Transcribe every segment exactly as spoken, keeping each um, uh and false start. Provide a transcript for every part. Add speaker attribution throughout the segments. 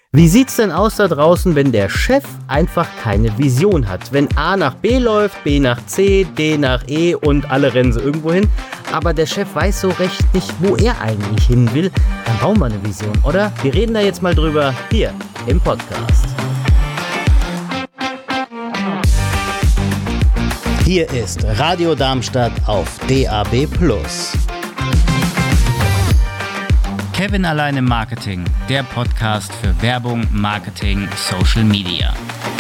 Speaker 1: Wie sieht's denn aus da draußen, wenn der Chef einfach keine Vision hat? Wenn A nach B läuft, B nach C, D nach E und alle rennen so irgendwo hin, aber der Chef weiß so recht nicht, wo er eigentlich hin will, dann brauchen wir eine Vision, oder? Wir reden da jetzt mal drüber hier im Podcast. Hier ist Radio Darmstadt auf D A B plus.
Speaker 2: Kevin allein im Marketing, der Podcast für Werbung, Marketing, Social Media.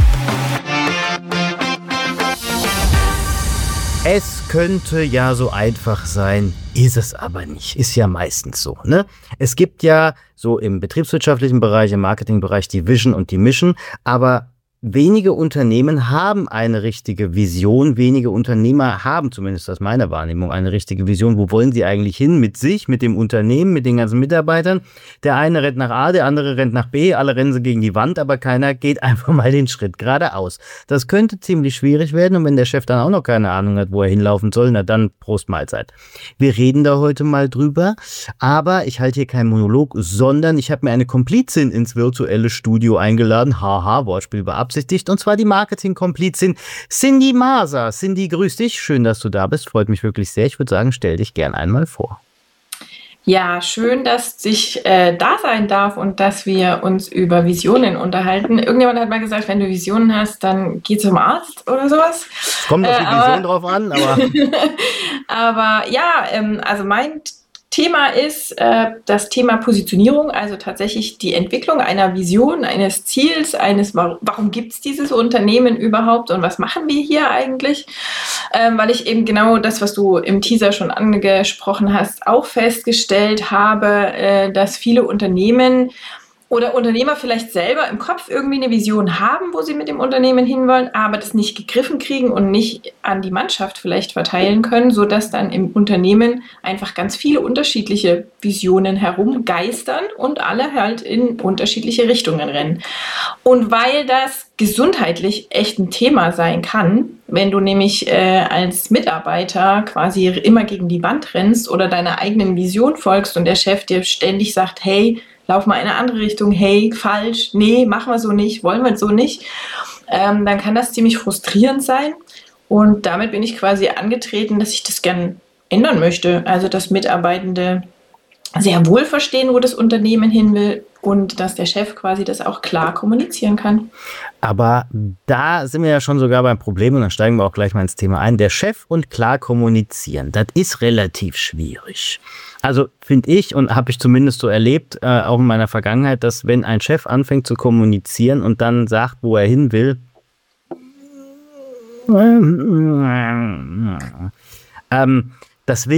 Speaker 1: Es könnte ja so einfach sein, ist es aber nicht. Ist ja meistens so, ne? Es gibt ja so im betriebswirtschaftlichen Bereich, im Marketingbereich die Vision und die Mission, aber wenige Unternehmen haben eine richtige Vision, wenige Unternehmer haben, zumindest aus meiner Wahrnehmung, eine richtige Vision. Wo wollen sie eigentlich hin mit sich, mit dem Unternehmen, mit den ganzen Mitarbeitern? Der eine rennt nach A, der andere rennt nach B, alle rennen sie gegen die Wand, aber keiner geht einfach mal den Schritt geradeaus. Das könnte ziemlich schwierig werden und wenn der Chef dann auch noch keine Ahnung hat, wo er hinlaufen soll, na dann Prost Mahlzeit. Wir reden da heute mal drüber, aber ich halte hier keinen Monolog, sondern ich habe mir eine Komplizin ins virtuelle Studio eingeladen, haha, Wortspiel beabsichtigt. Und zwar die Marketing-Komplizin Cindy Maser. Cindy, grüß dich. Schön, dass du da bist. Freut mich wirklich sehr. Ich würde sagen, stell dich gern einmal vor.
Speaker 3: Ja, schön, dass ich äh, da sein darf und dass wir uns über Visionen unterhalten. Irgendjemand hat mal gesagt, wenn du Visionen hast, dann geh zum Arzt oder sowas.
Speaker 1: Kommt auf die
Speaker 3: äh,
Speaker 1: Vision
Speaker 3: aber,
Speaker 1: drauf an, aber...
Speaker 3: aber ja, ähm, also mein Thema ist äh, das Thema Positionierung, also tatsächlich die Entwicklung einer Vision, eines Ziels, eines, warum, warum gibt es dieses Unternehmen überhaupt und was machen wir hier eigentlich? Ähm, weil ich eben genau das, was du im Teaser schon angesprochen hast, auch festgestellt habe, äh, dass viele Unternehmen oder Unternehmer vielleicht selber im Kopf irgendwie eine Vision haben, wo sie mit dem Unternehmen hinwollen, aber das nicht gegriffen kriegen und nicht an die Mannschaft vielleicht verteilen können, sodass dann im Unternehmen einfach ganz viele unterschiedliche Visionen herumgeistern und alle halt in unterschiedliche Richtungen rennen. Und weil das gesundheitlich echt ein Thema sein kann, wenn du nämlich äh, als Mitarbeiter quasi immer gegen die Wand rennst oder deiner eigenen Vision folgst und der Chef dir ständig sagt, hey, lauf mal in eine andere Richtung, hey, falsch, nee, machen wir so nicht, wollen wir so nicht, ähm, dann kann das ziemlich frustrierend sein. Und damit bin ich quasi angetreten, dass ich das gern ändern möchte. Also, dass Mitarbeitende sehr wohl verstehen, wo das Unternehmen hin will und dass der Chef quasi das auch klar kommunizieren kann.
Speaker 1: Aber da sind wir ja schon sogar beim Problem und dann steigen wir auch gleich mal ins Thema ein. Der Chef und klar kommunizieren, das ist relativ schwierig. Also finde ich und habe ich zumindest so erlebt, äh, auch in meiner Vergangenheit, dass wenn ein Chef anfängt zu kommunizieren und dann sagt, wo er hin will, ähm, das will